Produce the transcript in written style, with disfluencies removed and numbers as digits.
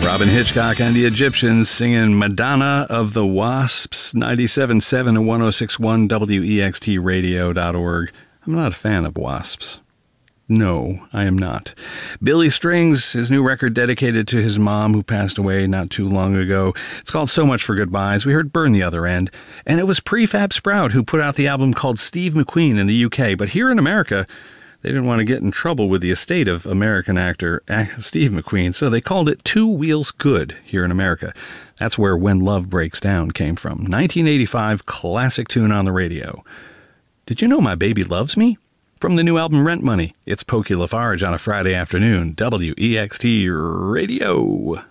Robin Hitchcock and the Egyptians singing Madonna of the Wasps, 97.7 and 106.1 WEXTradio.org. I'm not a fan of wasps. No, I am not. Billy Strings, his new record dedicated to his mom who passed away not too long ago. It's called So Much for Goodbyes. We heard Burn the Other End. And it was Prefab Sprout who put out the album called Steve McQueen in the UK. But here in America, they didn't want to get in trouble with the estate of American actor Steve McQueen, so they called it Two Wheels Good here in America. That's where When Love Breaks Down came from. 1985 classic tune on the radio. Did you know my baby loves me? From the new album Rent Money, it's Pokey LaFarge on a Friday afternoon. WEXT Radio.